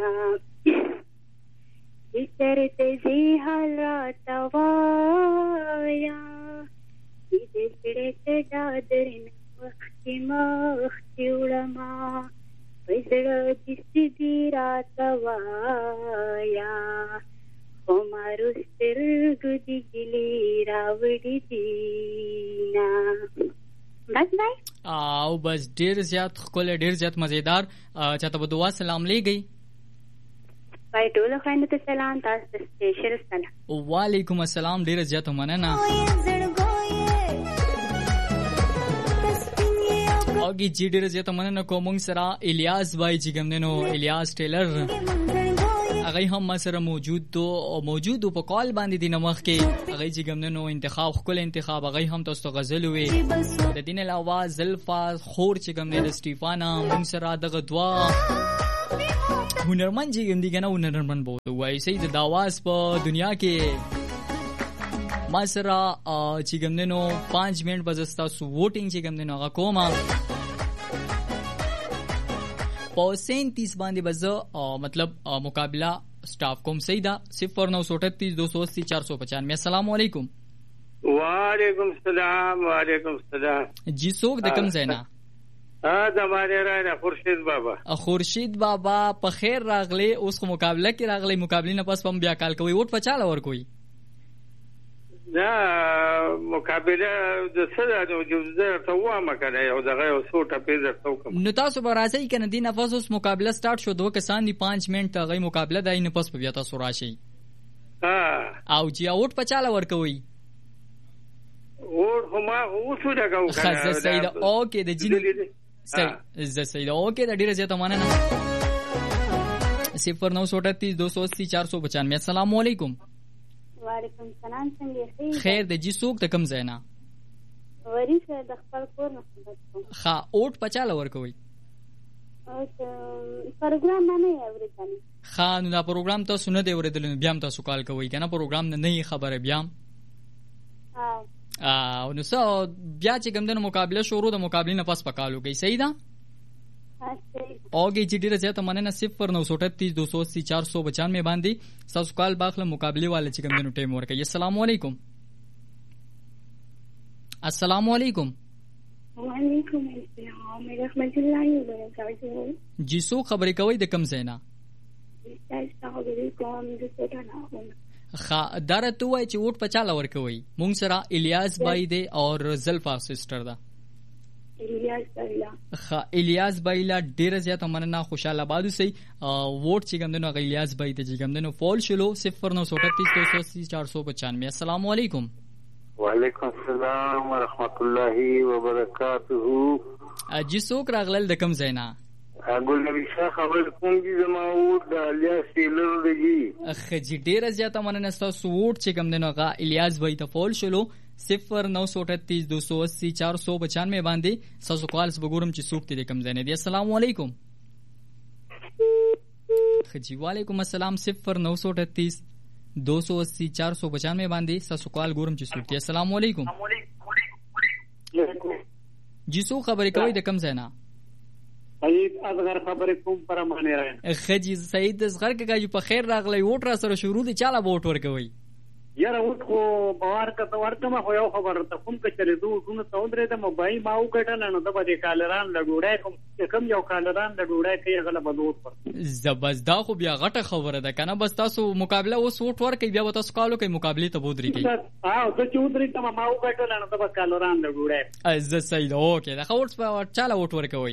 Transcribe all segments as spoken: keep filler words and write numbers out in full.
چرته زی حال راتوایا دې سړې ته ډادرین وخت مخت ولما پزړه دې دې راتوایا کومارو سترګو دې ګلی راوړې دینا بس بای او بس ډیر زیات خپل ډیر زیات مزیدار چاته په دعا سلام لګي پای ټول خاینه ته سلام تاسو ته سپیشل سلام وعلیکم السلام ډیر زیات مننه اوګي جی ډیر زیات مننه کوم سره الیاس بای چې ګمنو الیاس ټیلر هغه هم سره موجود دو موجود په کال باندې د نمخ کې هغه چې ګمنو انتخاب خپل انتخاب هغه هم تاسو غزل وي د دین علاوه زلفا خور چې ګمنو د سټیفانا موږ سره دغه دوا هنرمند چې ګم دي کنه هنرمند بوته وای سي د داواز په دنیا کې ما سره چې ګمنو پانچ منټ بزستا سو ووټینګ چې ګمنو هغه کومه په سینتیس باندې بزه مطلب مقابله سٹاف کوم سیدا صفر نو سو اٹھتیس دو سو اسی چار سو پچانوے. السلام علیکم. وعلیکم السلام. وعلیکم السلام. جی څوک د کوم ځای نه؟ ا د باندې راځه خورشید بابا. خورشید بابا په خیر راغلی. اوس خو مقابله کې راغلی، مقابله نه پس پم بیا کال کوي وټ پچاله ور کوي. دا مقابله د سره د جوزه ته و ما کنه یو دغه یو څو ټپې درته کوم. نو تاسو به راځي کنه دین افاس اوس مقابله سٹارټ شو دوه کسان دي پانچ منټ غي مقابله دای نه پس په بیا تاسو راشي. ها او جی اوټ پچاله ور کوي. اور هما اوسو دغه کنه. خزه سید اوکې د جن سید ز سید اوکې د ډیره زیاته مننه. صفر نو سو اٹھتیس دو سو اسی چار سو پچانوے. السلام علیکم. وعلیکم السلام. څنګه یې؟ خیر د جی څوک د کم ځای نه؟ وری سره د خپل کور نه خبرت کوم. ښه اوټ پچاله ورکوي. او پروګرام باندې اورېدل. ښه نو دا پروګرام تاسو نه دی اورېدل نو بیا هم تاسو کال کوي کنه پروګرام نه نه خبره بیا هم. ها او نو سو بیا چې کوم د مقابله شروع د مقابله نه پس پکالو کوي. صحیح ده؟ اوګي چې ډیره زیاته مننه. صفر نو سو اٹھتیس دو سو اسی چار سو پچانوے باندې تاسو کال باخله مقابله والے چې کوم دنو ټیم ورکړي. السلام علیکم. السلام علیکم. وعلیکم السلام ورحمۃ اللہ وبرکاتہ. جی سو خبرې کوي د کم ځای نه؟ تاسو خبرې کوم د څه نه کوم. خا درته وای چې ووټ پچاله ورکوي. مونږ سره الیاس بای دی او زلفا سسټر ده. الیاس بایلا. خا الیاس بایلا ډیره زیاته مننه. خوشاله بادو سي ووټ چې ګمندنو الیاس بای ته چې ګمندنو فول شلو. صفر نو سو اٹھتیس دو سو اسی چار سو پچانوے. السلام علیکم. وعلیکم السلام ورحمۃ اللہ وبرکاتہ. جی څوک راغلل د کم ځای نه؟ ګل نبی شاه خبر کوم چې زما ووټ د الیاس ټیلر دی. اخ جی ډیره زیاته مننه. تاسو ووټ چې ګمندنو غا الیاس بای ته فول شلو. صفر نو سو اٹھتیس دو سو اسی چار سو پچانوے باندې ساسو کالس بګورم چې څوک دې کم ځای نه دی. السلام علیکم. خجی وعلیکم السلام. صفر نو سو اٹھتیس دو سو اسی چار سو پچانوے باندې ساسو کال ګورم چې څوک دی. السلام علیکم. جی سو خبرې کوي د کم ځای نه؟ سعید اصغر خبرې کوم پر معنی راځي. خجی سعید اصغر کګه په خیر راغلی. ووټ را سره شروع دي چاله ووټ ورکوي. یاره وټ خو بوار کته ورته ما خو یو خبر ته کوم کچره دوه ټونه تاوندره د موبایل ماو کټل نه د باندې کالران لګوړای کوم کم یو کالران لګوړای کوي غل بدوت پر زبزدا خو بیا غټه خبره ده کنه. بس تاسو مقابله اوس وټ ورکوي بیا تاسو کالو کوي مقابله ته بودري کوي. ها د چودري ته ماو کټل نه د باندې کالران لګوړای از سید اوکې دا خورس په چاله وټ ورکوي.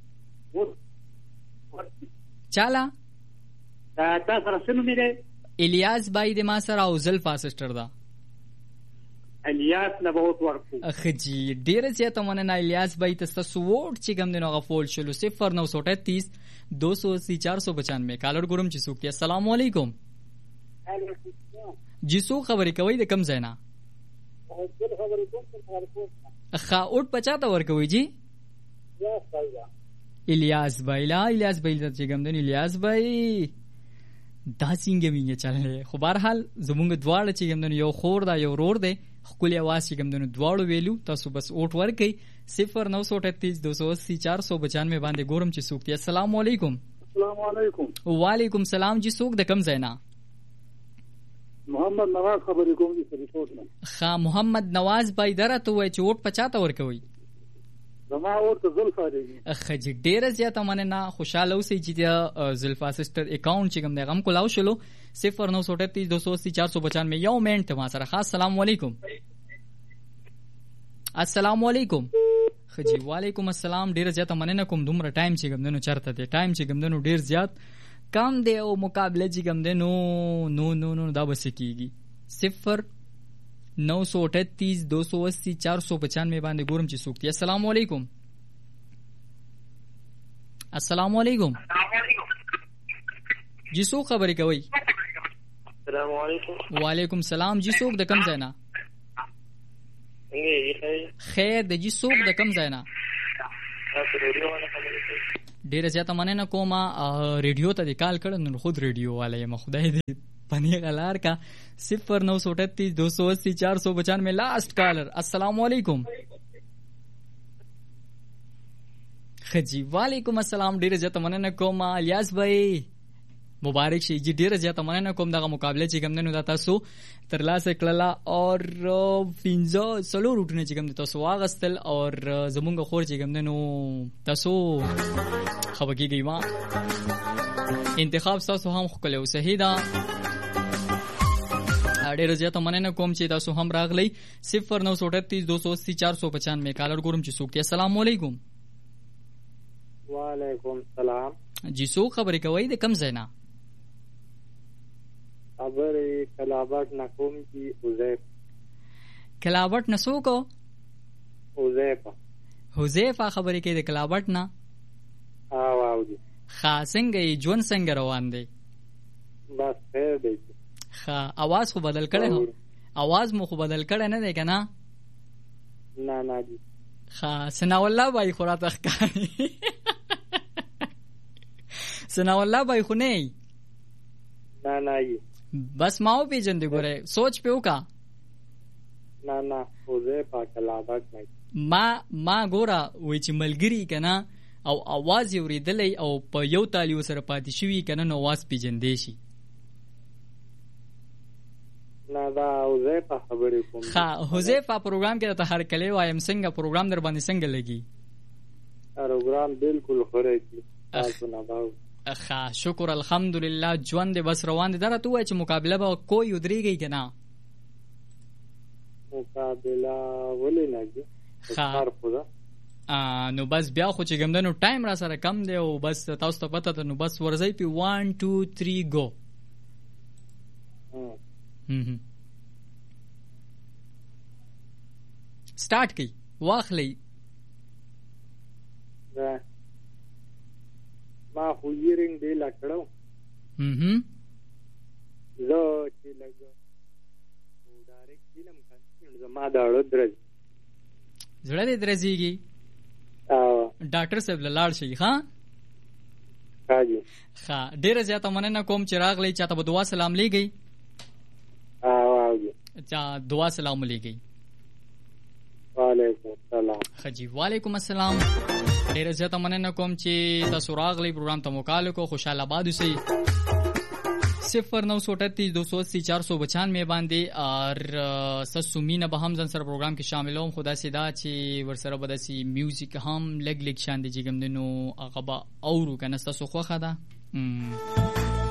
چاله دا تاسو سره مې الیاس بای د ما سره او زلفا سسټر ده. الیاس نه بہت ورکو. اخ جی ډیره زیاته مننه الیاس بای ته تاسو ووټ چې کوم دنو غفول شلو. صفر نو سو اٹھتیس دو سو اسی چار سو پچانوے. کالر ګورم چې څوک دی. السلام علیکم. جی سو خبرې کوي د کم ځای نه؟ خا اوټ پچاته ورکوي جی الیاس بای. لا الیاس بای ته چې کوم دنو الیاس بای دا څنګه ویني چللې. خو بهرحال زمونږ دواړه چې ګمندنو یو خور دا یو رور دی خپل आवाज چې ګمندنو دواړو ویلو. تاسو بس اوټ ورکئ. صفر نو سو اٹھتیس دو سو اسی چار سو پچانوے باندې ګورم چې څوک دی. السلام علیکم. السلام علیکم. وعلیکم سلام جی څوک د کم ځای نه؟ محمد نواز خبرې کوم دي سریټوټ نه. ښه محمد نواز بای درته وای چې ووټ په چاته ورکوي؟ زما ورته زلفا دی. ښه جي ډېره زیاته مننه. خوشحاله اوسئ چې د زلفا سسټر اکاونټ چې کوم دی هغه هم کولاو شلو. صفر نو سو اٹھتیس دو سو اسی چار سو پچانوے یو منټ ما سره ښه. السلام علیکم. السلام علیکم. خجی وعلیکم السلام. ډیر زیات مننه کوم دومره ټایم چې ګمندنو چرته دی ټایم چې ګمندنو ډیر زیات کم دی او مقابله چې ګمندنو نو نو نو دا بس کیږي. صفر نو سو اٹھتیس دو سو اسی چار سو پچانوے باندې ګورم چې سوکتی. السلام علیکم. السلام علیکم جی څوک خبرې کوي؟ السلام علیکم. وعلیکم السلام جی څوک د کم ځای نه؟ خیر د جی څوک د کم ځای نه؟ ډیره زیاته مننه کوم. ریډیو ته د کال کړه نو خود ریډیو والا یم خدای دې پنی غلار کا. صفر نو سو اٹھتیس دو سو اسی چار سو پچانوے لاسٹ کالر. السلام علیکم. خجی وعلیکم السلام. ډیره زیاته مننه کوم الیاس بھائی مبارک شي جی. ډیره زیاته مننه کوم دغه مقابله چې کوم نن تاسو ترلاسه کړله او پنځه سلو روټونه چې کوم تاسو واغستل او زمونږ خور چې کوم نو تاسو خبرګیږي ما انتخاب تاسو هم خپل او صحیح ده. ډیره زیاته مننه کوم چې تاسو هم راغلی. صفر نو سو اٹھتیس دو سو اسی چار سو پچانوے کالر ګورم چې څوک دی. السلام علیکم. وعلیکم السلام جی څوک خبرې کوي د کم ځای نه؟ خبرې کلابټ نه کوم چې حذیف. کلابټ نه څوک؟ حذیفه. حذیفه خبرې کوي د کلابټ نه؟ او او دي. ښه څنګه یې ژوند څنګه روان دی؟ بس خیر دی. ښه اواز خو بدل کړی هو؟ اواز مو خو بدل کړی نه دی که نه؟ نه نه دي. ښه ثناء الله بھائی خو راته ښکاري. ثناء الله بھائی خو نه یې؟ نه نه یې. بس ما وپېژندې ګورې سوچ پې وکړه. نه نه حذیفه کلابټ نه. ما ما ګوره وایي چې ملګري که نه او اواز یې اورېدلی او په یو تالیو سره پاتې شوي که نه نو اواز پېژندی شي. نه دا حذیفه خبرې کوم. ښه حذیفه پروګرام کې درته هرکلی وایم څنګه پروګرام در باندې څنګه لګي؟ پروګرام بالکل ښه راځي. تاسو نه باو ښه شکر الحمدلله. ژوند دې بس روان دی. دا راته ووایه چې مقابله به کوی ودرېږئ که نه؟ مقابله ولې نه ځي؟ ښه نو بس بیا خو چې کوم دی نو ټایم را سره کم دی او بس تاسو ته پته ده نو بس ورځئ پې وان ټو تھری ګو. سٹارٹ کئی واخلی. ما خو یرنګ دی لکړو. هم زه چې لګ او ډایرکټ فلم کړم زما دا اړه درځي. زړه دې درځيږي. او ډاکټر صاحب لاړ شي. ها حاجی ښه ډیره زیاته مننه کوم چې راغلی. چاته به دعا سلام لېږئ؟ او او چا دعا سلام لېږئ؟ وعلیکم السلام. خجی وعلیکم السلام. ډیره زیاته مننه کوم چې تاسو راغلی پروګرام ته مکالو کو. خوشحال آباد اوسئ. صفر نو سو اٹھتیس دو سو اسی چار سو پچانوے باندې اور سسو مینه به هم ځان سره پروګرام کې شاملوم. خدا سیدا چې ورسره به داسې میوزیک هم لګ لګ شان دي چې کوم دی نو هغه به اورو که نه ستاسو خوښه ده.